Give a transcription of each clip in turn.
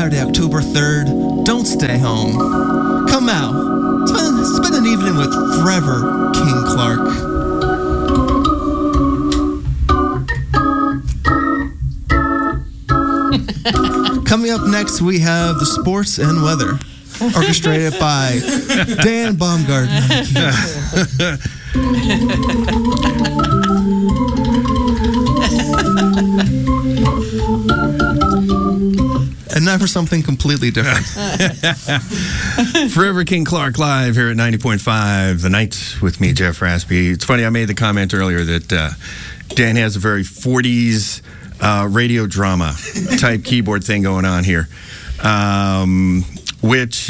Saturday, October 3rd, don't stay home. Come out. Spend an evening with Forever King Clark. Coming up next, we have the sports and weather, orchestrated by Dan Baumgarten. And now for something completely different. Forever King Clark live here at 90.5 The Night with me, Jeff Raspy. It's funny, I made the comment earlier that Dan has a very 40s radio drama type keyboard thing going on here, which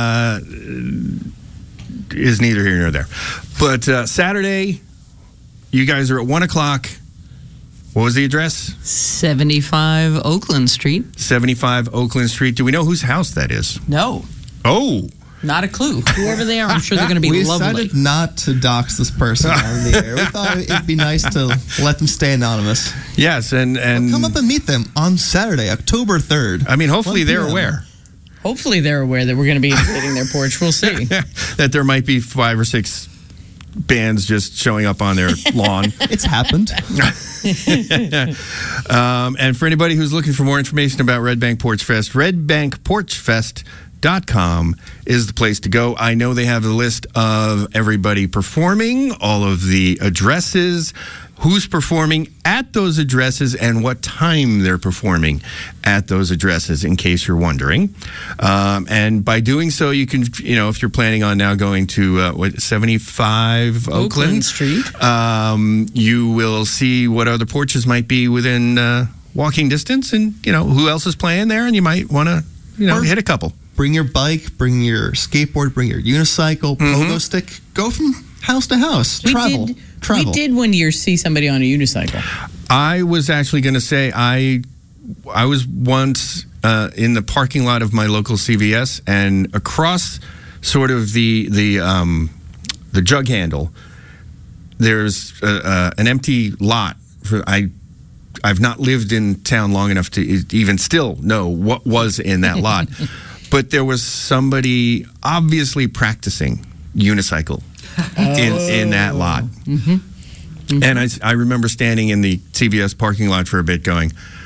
is neither here nor there. But Saturday, you guys are at 1 o'clock. What was the address? 75 Oakland Street. 75 Oakland Street. Do we know whose house that is? No. Oh. Not a clue. Whoever they are, I'm sure they're going to be we lovely. We decided not to dox this person on the air. We thought it'd be nice to let them stay anonymous. Yes, and well, come up and meet them on Saturday, October 3rd. I mean, hopefully they're aware. Hopefully they're aware that we're going to be invading their porch. We'll see. That there might be 5 or 6 bands just showing up on their lawn. It's happened. And for anybody who's looking for more information about Red Bank Porch Fest, redbankporchfest.com is the place to go. I know they have a list of everybody performing, all of the addresses, who's performing at those addresses, and what time they're performing at those addresses, in case you're wondering. And by doing so, you can, if you're planning on now going to 75 Oakland Street, you will see what other porches might be within walking distance, and who else is playing there, and you might want to hit a couple. Bring your bike, bring your skateboard, bring your unicycle, pogo stick. Go from house to house. Travel. We did one year see somebody on a unicycle. I was actually going to say I was once in the parking lot of my local CVS, and across sort of the jug handle, there's an empty lot. I've not lived in town long enough to even still know what was in that lot, but there was somebody obviously practicing unicycle in that lot. Mm-hmm. Mm-hmm. And I remember standing in the CVS parking lot for a bit going,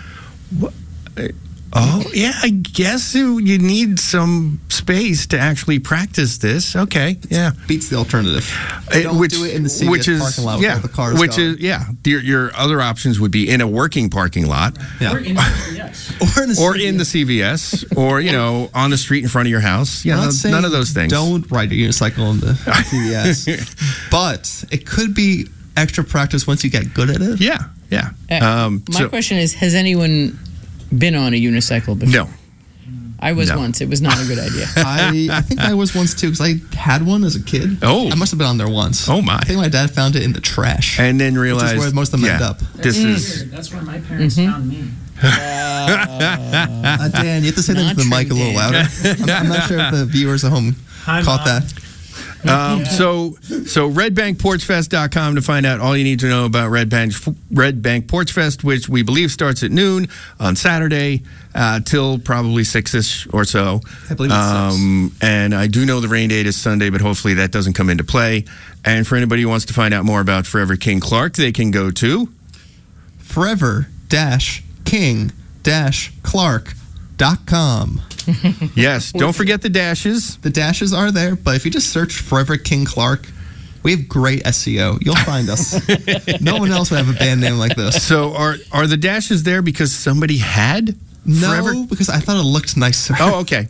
yeah, I guess you need some space to actually practice this. Okay, yeah. Beats the alternative. Don't do it in the CVS parking lot with all the cars going. Your other options would be in a working parking lot. Yeah. Or in the CVS. Or in the CVS. Or, on the street in front of your house. None of those things. Don't ride a unicycle in the CVS. But it could be extra practice once you get good at it. Yeah. My question is, has anyone been on a unicycle before? No. I was once. It was not a good idea. I think I was once too, because I had one as a kid. Oh. I must have been on there once. Oh, my. I think my dad found it in the trash. And then realized. Which is where most of them end up. That's where my parents found me. Dan, you have to say that to the mic a little louder. I'm not sure if the viewers at home caught that. So redbankporchfest.com to find out all you need to know about Red Bank Porch Fest, which we believe starts at noon on Saturday till probably 6-ish or so. I believe it's 6. And I do know the rain date is Sunday, but hopefully that doesn't come into play. And for anybody who wants to find out more about Forever King Clark, they can go to forever-king-clark.com. Yes, don't forget the dashes. The dashes are there, but if you just search Forever King Clark, we have great SEO. You'll find us. No one else would have a band name like this. So are the dashes there because somebody had Forever? No, because I thought it looked nicer. Oh, okay.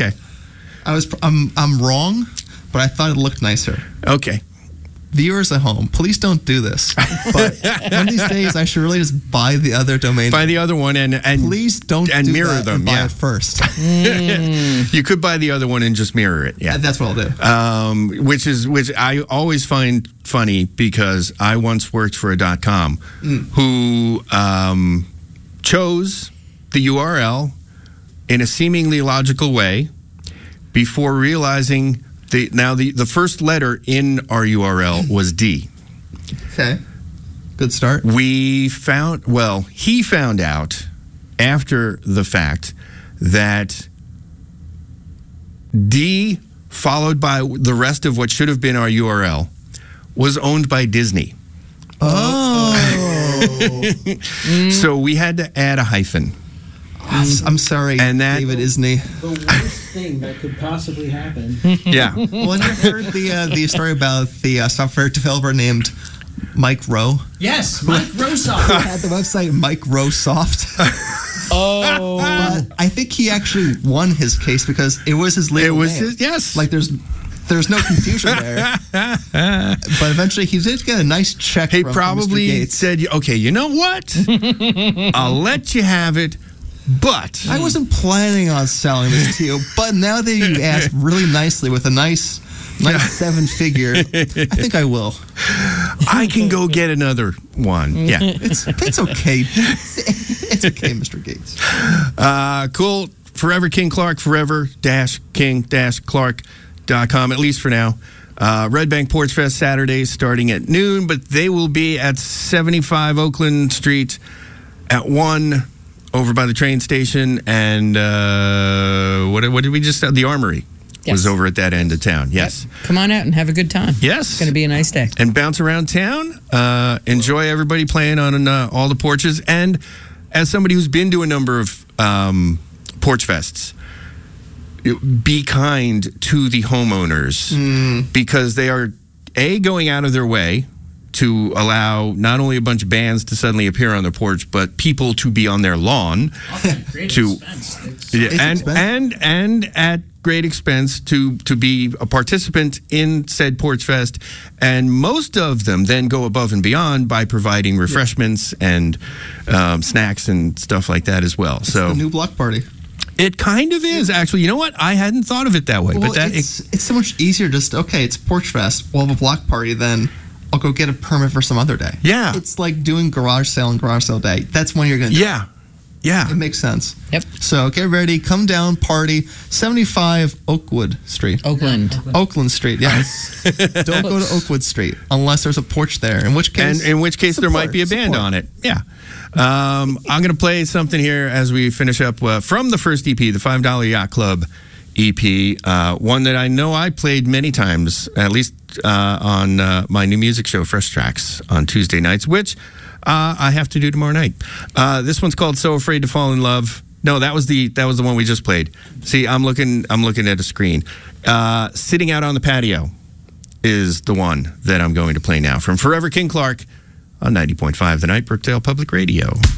I'm wrong, but I thought it looked nicer. Okay. Viewers at home, please don't do this. But one of these days, I should really just buy the other domain. Buy the other one and please don't and do mirror that them. And buy it first. You could buy the other one and just mirror it. Yeah, that's what I'll do. Which I always find funny because I once worked for a .com who chose the URL in a seemingly logical way before realizing. The first letter in our URL was D. Okay. Good start. He found out after the fact that D followed by the rest of what should have been our URL was owned by Disney. So we had to add a hyphen. I'm sorry, And that- David Isney. The worst thing that could possibly happen. Yeah. Well, have you heard the story about the software developer named Mike Rowe? Yes, Mike Rosoff. Who had the website Mike Rowe Soft. Oh, But I think he actually won his case because it was his legal It was name. his- yes. Like there's no confusion there. But eventually he did get a nice check He from Mr. probably Gates. said, okay, you know what? I'll let you have it, but I wasn't planning on selling this to you, but now that you asked really nicely with a nice 7-figure, I think I will. I can go get another one. Yeah. It's okay. It's okay, Mr. Gates. Cool. Forever King Clark, forever-king-clark.com, at least for now. Red Bank Porch Fest Saturdays starting at noon, but they will be at 75 Oakland Street at 1 over by the train station. And what did we just say? The Armory was Yes. over at that end of town. Yes. come on out and have a good time. Yes. It's going to be a nice day. And bounce around town. Enjoy everybody playing on all the porches. And as somebody who's been to a number of porch fests, be kind to the homeowners because they are going out of their way to allow not only a bunch of bands to suddenly appear on their porch, but people to be on their lawn Great To- expense. and at great expense to be a participant in said porch fest. And most of them then go above and beyond by providing refreshments and snacks and stuff like that as well. So The new block party. it kind of is, actually. You know what? I hadn't thought of it that way. Well, but that it's so much easier just, okay, it's Porch Fest. We'll have a block party, then I'll go get a permit for some other day. Yeah. It's like doing garage sale and garage sale day. That's when you're going to do yeah. Yeah. it. It makes sense. Yep. So get ready. Come down, party. 75 Oakwood Street. Oakland. Oakland Street, yes. Don't go to Oakwood Street unless there's a porch there. In which case, And in which case there might be a band on it. Yeah. I'm going to play something here as we finish up from the first EP, the $5 Yacht Club EP, one that I know I played many times, at least on my new music show, Fresh Tracks, on Tuesday nights, which I have to do tomorrow night. This one's called So Afraid to Fall in Love. No, that was the one we just played. See, I'm looking at a screen. Sitting Out on the Patio is the one that I'm going to play now from Forever King Clark on 90.5 The Night, Brookdale Public Radio.